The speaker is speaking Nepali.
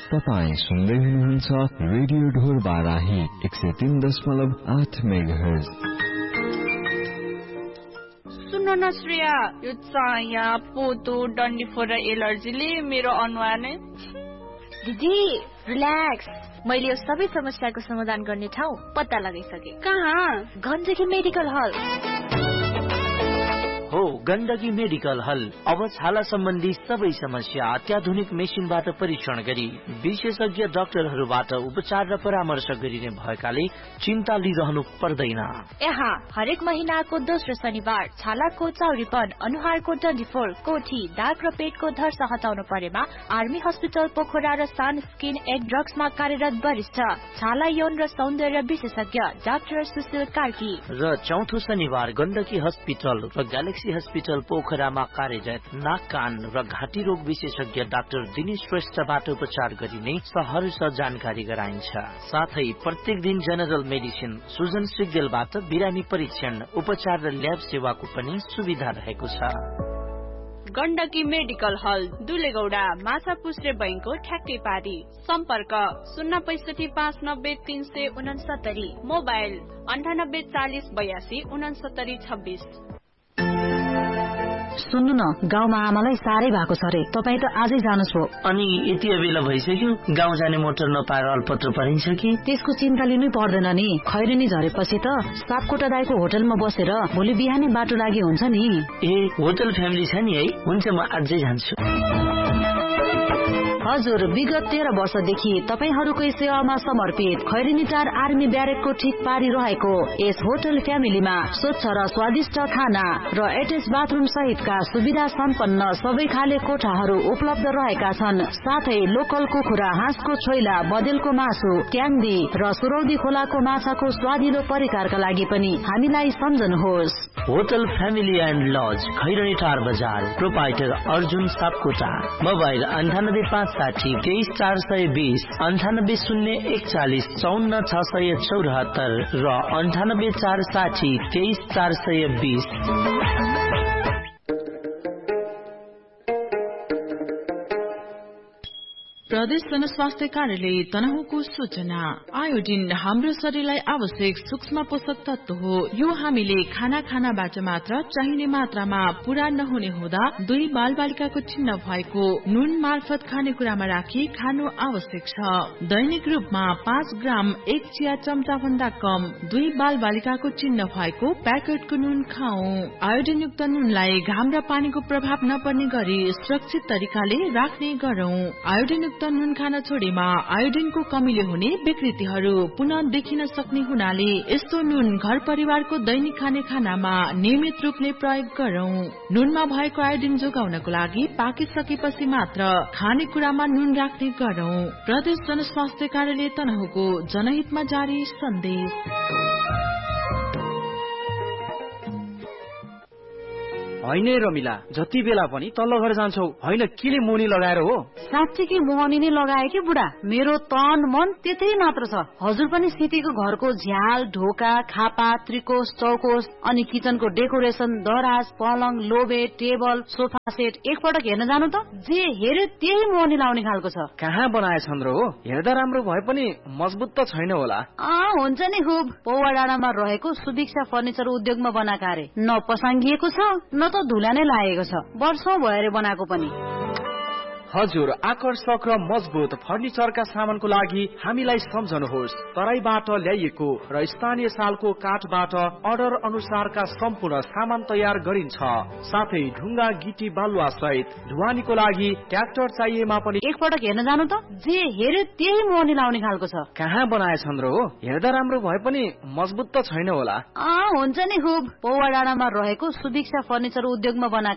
तपाईं सुन्दै हुनुहुन्छ रेडियो ढोर बाराही 103.8 मेगाहर्ज। सुन्नु न श्रेया, यो चाया पोतो डन्डीफोर र एलर्जीले मेरो अनुहार नै। दिदी रिल्याक्स, मैले यो सबै समस्याको समाधान गर्ने ठाउँ पत्ता लगाइसके। कहाँ? गण्डकी मेडिकल हल हो। गण्डकी मेडिकल हल अब छाला सम्बन्धी सबै समस्या अत्याधुनिक मेसिनबाट परीक्षण गरी विशेषज्ञ डाक्टरहरूबाट उपचार र परामर्श गरिने भएकाले चिन्ता लिइरहनु पर्दैन। यहाँ हरेक महिनाको दोस्रो शनिबार छालाको चाउरीपन, अनुहारको डन्डीफोर, कोठी, दाग र पेटको धर्स हटाउनु परेमा आर्मी हस्पिटल पोखरा र सान स्किन एन्ड ड्रग्समा कार्यरत वरिष्ठ छाला यौन र सौन्दर्य विशेषज्ञ डाक्टर सुशील कार्की र चौथो शनिबार गण्डकी हस्पिटल र ग्यालेक्सी हस्पिटल पोखरामा कार्यरत नाक कान र घाँटी रोग विशेषज्ञ डाक्टर दिनेश श्रेष्ठबाट उपचार गरिने सहर्ष जानकारी गराइन्छ। साथै प्रत्येक दिन जनरल मेडिसिन सुजन सिग्देलबाट बिरामी परीक्षण, उपचार र ल्याब सेवाको पनि सुविधा रहेको छ। गण्डकी मेडिकल हल दुलेगौडा माछापुश्रे बैंकको ठ्याक्कै पारी। सम्पर्क 065590369, मोबाइल 9840826926। सुन्नु न, गाउँमा आमालाई साह्रै भएको छ रे, तपाई त आजै जानुस् भो। अनि यति बेला भइसक्यो, गाउँ जाने मोटर नपाएर अल्पत्र परिन्छ कि? त्यसको चिन्ता लिनै पर्दैन नि। खैरेनी झरेपछि त सापकोटा दाइको होटलमा बसेर भोलि बिहानै बाटो लागि हुन्छ नि। ए, होटल फ्यामिली छ नि है? हुन्छ, म आजै जान्छु। हजुर, विगत 13 वर्षदेखि तपाईहरूकै सेवामा समर्पित खैरेनीटार आर्मी ब्यारेकको ठिक पारी रहेको यस होटल फ्यामिलीमा स्वच्छ र स्वादिष्ट खाना र एटेच बाथरुम सहितका सुविधा सम्पन्न सबै खाले कोठाहरू उपलब्ध रहेका छन्। साथै लोकल कुखुरा, हाँसको छोइला, बदेलको मासु, ट्याङ्दी र सुरौदी खोलाको माछाको स्वादिलो परिकारका लागि पनि हामीलाई सम्झनुहोस्। होटल फ्यामिली एन्ड लज, खैरनीटार बजार, प्रोपाइटर अर्जुन सापकोटा। मोबाइल 9856234620, 9801405474 र 9846234620। प्रदेश जनस्वास्थ्य कार्यालय तनहुँको सूचना। आयोडिन हाम्रो शरीरलाई आवश्यक सूक्ष्म पोषक तत्व हो। यो हामीले खानाबाट मात्र चाहिने मात्रामा पूरा नहुने हुँदा 2 बालबालिकाको चिन्ह भएको नुन मार्फत खानेकुरामा राखी खानु आवश्यक छ। दैनिक रूपमा 5 ग्राम 1 चिया चम्चा भन्दा कम 2 बालबालिकाको चिन्ह भएको प्याकेटको नुन खाऊ। आयोडिन युक्त नुनलाई घाम र पानीको प्रभाव नपर्ने गरी सुरक्षित तरिकाले राख्ने गरौं। आयोडिन नुन खान छोडेमा आयोडिनको कमीले हुने विकृतिहरू पुनः देखिन सक्ने हुनाले यस्तो नुन घर परिवारको दैनिक खाने खानामा नियमित रूपले प्रयोग गरौं। नुनमा भएको आयोडिन जोगाउनको लागि पाकिसकेपछि मात्र खानेकुरामा नुन राख्ने गरौं। प्रदेश जनस्वास्थ्य कार्यालय तनहुँको जनहितमा जारी सन्देश। होइन रमिला, जति बेला पनि तल्लो घर जान्छौ, होइन केले मोनी लगाएर हो? साँच्चीकै मोहनी नै लगाए कि बुढा, मेरो तन मन त्यतै मात्र छ। हजुर पनि सिटीको घरको झ्याल, ढोका, खापा, त्रिकोश, चौकोश अनि किचनको डेकोरेसन, दराज, पलङ, लोबे, टेबल, सोफा सेट एकपटक हेर्न जानु त। जे हेर्यो त्यही मोहनी लाउने खालको छ। कहाँ बनाएछन् र हो? हेर्दा राम्रो भए पनि मजबुत त छैन होला। हुन्छ नि खुब। पौवा डाँडामा रहेको सुभिक्षा फर्निचर उद्योगमा बनाएको अरे। न पसाङ्गिएको छ न त धुला नै लागेको छ। वर्षौं भएर बनाएको पनि। हजुर, आकर्षक र मजबुत फर्निचरका सामानको लागि हामीलाई सम्झनुहोस्। तराईबाट ल्याइएको र स्थानीय सालको काठबाट अर्डर अनुसारका सम्पूर्ण सामान तयार गरिन्छ। साथै ढुङ्गा, गिटी, बालुवा सहित ढुवानीको लागि ट्र्याक्टर चाहिएमा पनि एकपटक हेर्न जानु त। जे हेर्यो त्यही मोहनी लाउने खालको छ। कहाँ बनाएछन् र हो? हेर्दा राम्रो भए पनि मजबुत त छैन होला। हुन्छ नि खुब। पौवा डाँडामा रहेको सुभिक्षा फर्निचर उद्योगमा बनाएको